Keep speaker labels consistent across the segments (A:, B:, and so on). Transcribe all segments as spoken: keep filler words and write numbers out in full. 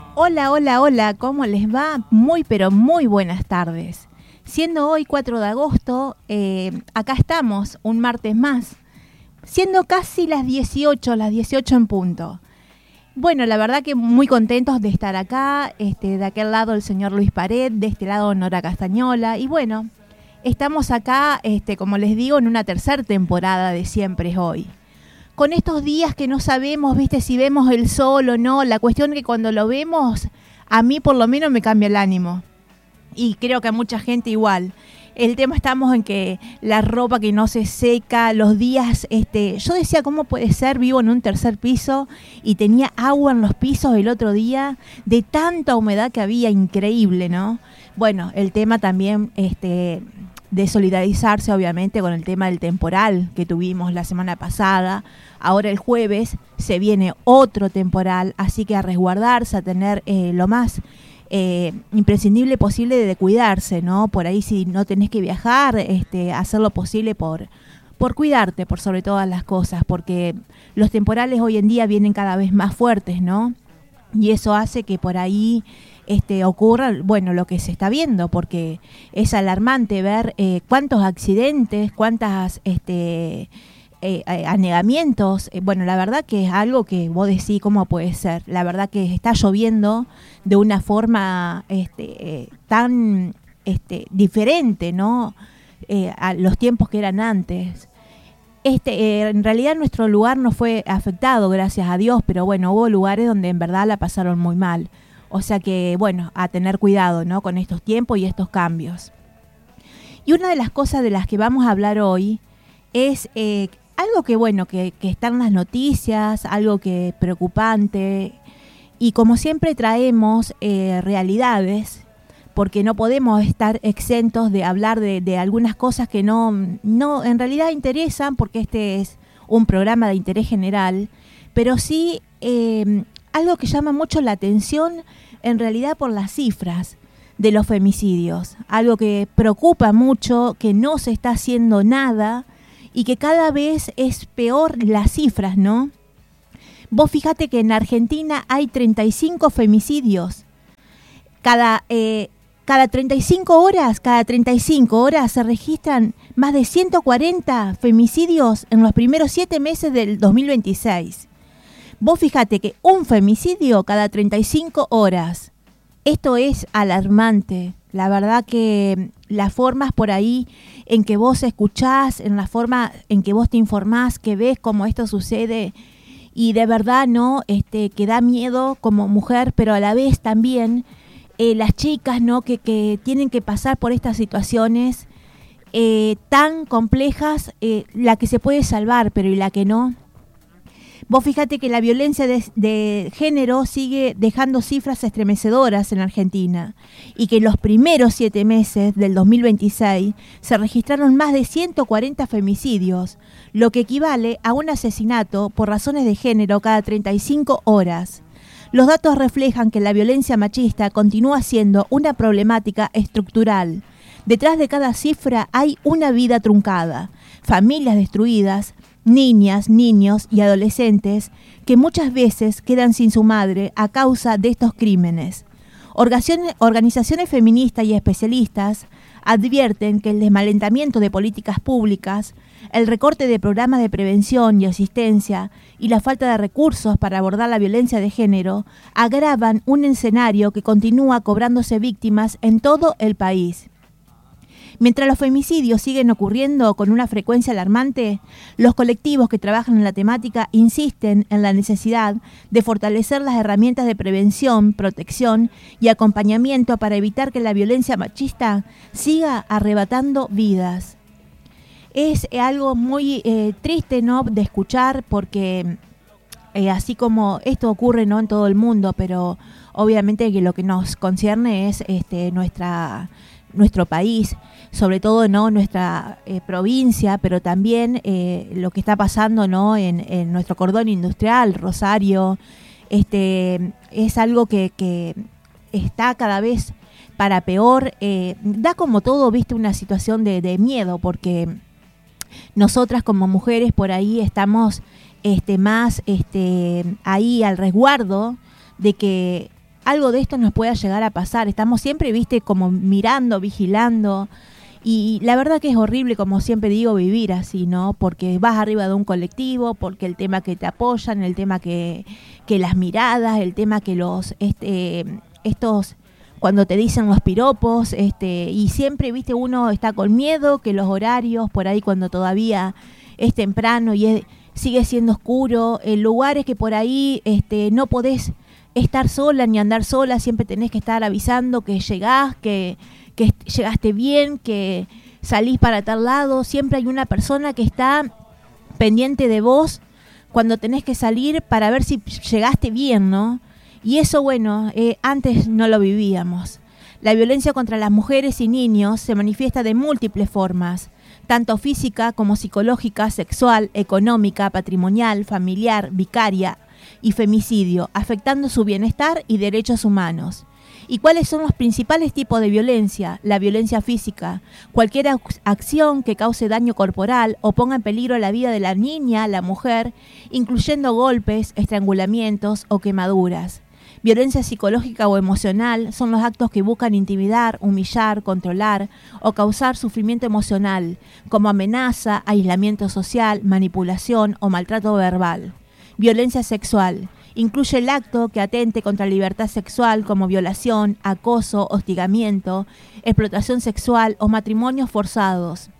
A: Hola, hola, hola, ¿cómo les va? Muy, pero muy buenas tardes. Siendo hoy cuatro de agosto, eh, acá estamos, un martes más, siendo casi las dieciocho, las dieciocho en punto. Bueno, la verdad que muy contentos de estar acá, este, de aquel lado el señor Luis Pared, de este lado Nora Castañola, y bueno, estamos acá, este, como les digo, en una tercera temporada de Siempre es Hoy. Con estos días que no sabemos, viste, si vemos el sol o no, la cuestión es que cuando lo vemos, a mí por lo menos me cambia el ánimo. Y creo que a mucha gente igual. El tema estamos en que la ropa que no se seca, los días, este, yo decía, ¿cómo puede ser? Vivo en un tercer piso y tenía agua en los pisos el otro día, de tanta humedad que había, increíble, ¿no? Bueno, el tema también, este, de solidarizarse obviamente con el tema del temporal que tuvimos la semana pasada. Ahora el jueves se viene otro temporal, así que a resguardarse, a tener eh, lo más eh, imprescindible posible de cuidarse, ¿no? Por ahí si no tenés que viajar, este, hacer lo posible por, por cuidarte, por sobre todas las cosas, porque los temporales hoy en día vienen cada vez más fuertes, ¿no? Y eso hace que por ahí este, ocurra, bueno, lo que se está viendo, porque es alarmante ver eh, cuántos accidentes, cuántas este, eh, eh, anegamientos. Eh, bueno, la verdad que es algo que vos decís, ¿cómo puede ser? La verdad que está lloviendo de una forma este, eh, tan este, diferente, ¿no? Eh, a los tiempos que eran antes. Este, eh, en realidad nuestro lugar no fue afectado, gracias a Dios, pero bueno, hubo lugares donde en verdad la pasaron muy mal. O sea que, bueno, a tener cuidado, ¿no? Con estos tiempos y estos cambios. Y una de las cosas de las que vamos a hablar hoy es eh, algo que, bueno, que, que está en las noticias, algo que es preocupante. Y como siempre traemos eh, realidades, porque no podemos estar exentos de hablar de, de algunas cosas que no, no en realidad interesan, porque este es un programa de interés general, pero sí eh, algo que llama mucho la atención en realidad por las cifras de los femicidios, algo que preocupa mucho, que no se está haciendo nada y que cada vez es peor las cifras, ¿no? Vos fíjate que en Argentina hay treinta y cinco femicidios. Cada... Eh, Cada treinta y cinco horas, cada treinta y cinco horas se registran más de ciento cuarenta femicidios en los primeros siete meses del dos mil veintiséis. Vos fíjate que un femicidio cada treinta y cinco horas. Esto es alarmante. La verdad que las formas por ahí en que vos escuchás, en la forma en que vos te informás, que ves cómo esto sucede, y de verdad no, este, que da miedo como mujer, pero a la vez también Eh, las chicas, ¿no? que, que tienen que pasar por estas situaciones eh, tan complejas, eh, la que se puede salvar, pero y la que no. Vos fíjate que la violencia de, de género sigue dejando cifras estremecedoras en Argentina y que en los primeros siete meses del dos mil veintiséis se registraron más de ciento cuarenta femicidios, lo que equivale a un asesinato por razones de género cada treinta y cinco horas. Los datos reflejan que la violencia machista continúa siendo una problemática estructural. Detrás de cada cifra hay una vida truncada, familias destruidas, niñas, niños y adolescentes que muchas veces quedan sin su madre a causa de estos crímenes. Organizaciones feministas y especialistas advierten que el desmalentamiento de políticas públicas, el recorte de programas de prevención y asistencia y la falta de recursos para abordar la violencia de género agravan un escenario que continúa cobrándose víctimas en todo el país. Mientras los femicidios siguen ocurriendo con una frecuencia alarmante, los colectivos que trabajan en la temática insisten en la necesidad de fortalecer las herramientas de prevención, protección y acompañamiento para evitar que la violencia machista siga arrebatando vidas. Es algo muy eh, triste, ¿no?, de escuchar, porque eh, así como esto ocurre, ¿no?, en todo el mundo, pero obviamente que lo que nos concierne es este, nuestra nuestro país, sobre todo no nuestra eh, provincia, pero también eh, lo que está pasando, ¿no?, en, en nuestro cordón industrial, Rosario. Este es algo que, que está cada vez para peor. Eh, da como todo, viste, una situación de, de miedo, porque nosotras como mujeres por ahí estamos este, más este, ahí al resguardo de que algo de esto nos pueda llegar a pasar. Estamos siempre, viste, como mirando, vigilando. Y la verdad que es horrible, como siempre digo, vivir así, ¿no? Porque vas arriba de un colectivo, porque el tema que te apoyan, el tema que, que las miradas, el tema que los, este, estos, cuando te dicen los piropos, este, y siempre, viste, uno está con miedo que los horarios, por ahí cuando todavía es temprano y es, sigue siendo oscuro, en lugares que por ahí este, no podés estar sola ni andar sola, siempre tenés que estar avisando que llegás, que... que llegaste bien, que salís para tal lado, siempre hay una persona que está pendiente de vos cuando tenés que salir para ver si llegaste bien, ¿no? Y eso, bueno, eh, antes no lo vivíamos. La violencia contra las mujeres y niños se manifiesta de múltiples formas, tanto física como psicológica, sexual, económica, patrimonial, familiar, vicaria y femicidio, afectando su bienestar y derechos humanos. ¿Y cuáles son los principales tipos de violencia? La violencia física, cualquier acción que cause daño corporal o ponga en peligro la vida de la niña, la mujer, incluyendo golpes, estrangulamientos o quemaduras. Violencia psicológica o emocional son los actos que buscan intimidar, humillar, controlar o causar sufrimiento emocional, como amenaza, aislamiento social, manipulación o maltrato verbal. Violencia sexual incluye el acto que atente contra la libertad sexual, como violación, acoso, hostigamiento, explotación sexual o matrimonios forzados.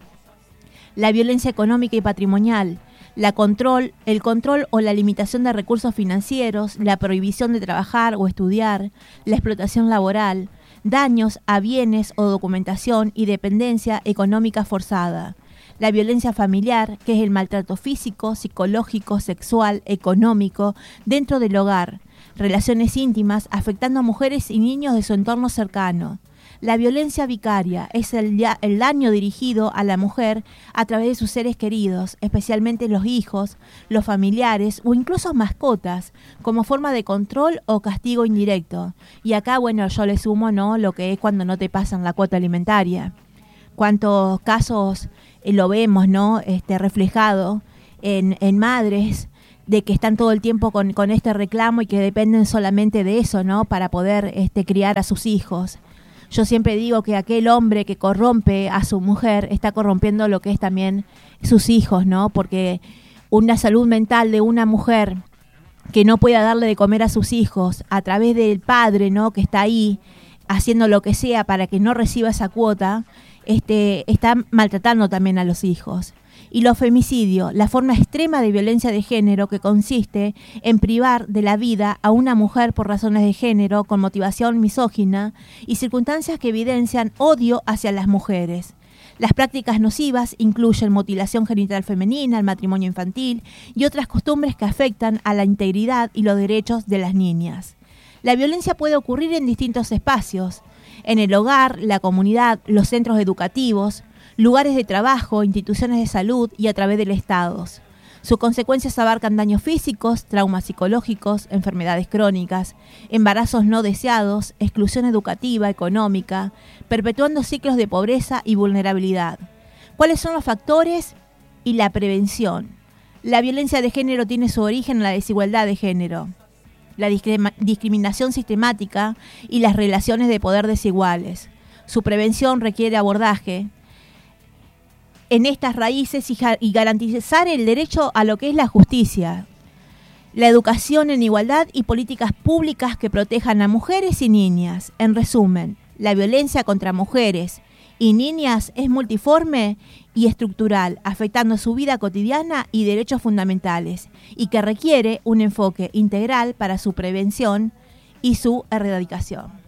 A: La violencia económica y patrimonial, la control, el control o la limitación de recursos financieros, la prohibición de trabajar o estudiar, la explotación laboral, daños a bienes o documentación y dependencia económica forzada. La violencia familiar, que es el maltrato físico, psicológico, sexual, económico, dentro del hogar, relaciones íntimas afectando a mujeres y niños de su entorno cercano. La violencia vicaria es el, el daño dirigido a la mujer a través de sus seres queridos, especialmente los hijos, los familiares o incluso mascotas, como forma de control o castigo indirecto. Y acá, bueno, yo le sumo, ¿no?, lo que es cuando no te pasan la cuota alimentaria. Cuántos casos eh, lo vemos, ¿no?, este, reflejado en, en madres de que están todo el tiempo con, con este reclamo y que dependen solamente de eso, ¿no?, para poder este, criar a sus hijos. Yo siempre digo que aquel hombre que corrompe a su mujer está corrompiendo lo que es también sus hijos, ¿no? Porque una salud mental de una mujer que no pueda darle de comer a sus hijos a través del padre, ¿no?, que está ahí haciendo lo que sea para que no reciba esa cuota, este, está maltratando también a los hijos. Y los femicidios, la forma extrema de violencia de género que consiste en privar de la vida a una mujer por razones de género con motivación misógina y circunstancias que evidencian odio hacia las mujeres. Las prácticas nocivas incluyen mutilación genital femenina, el matrimonio infantil y otras costumbres que afectan a la integridad y los derechos de las niñas. La violencia puede ocurrir en distintos espacios: en el hogar, la comunidad, los centros educativos, lugares de trabajo, instituciones de salud y a través del Estado. Sus consecuencias abarcan daños físicos, traumas psicológicos, enfermedades crónicas, embarazos no deseados, exclusión educativa, económica, perpetuando ciclos de pobreza y vulnerabilidad. ¿Cuáles son los factores y la prevención? La violencia de género tiene su origen en la desigualdad de género, la discrim- discriminación sistemática y las relaciones de poder desiguales. Su prevención requiere abordaje en estas raíces y, ja- y garantizar el derecho a lo que es la justicia, la educación en igualdad y políticas públicas que protejan a mujeres y niñas. En resumen, la violencia contra mujeres y niñas es multiforme y estructural, afectando su vida cotidiana y derechos fundamentales, y que requiere un enfoque integral para su prevención y su erradicación.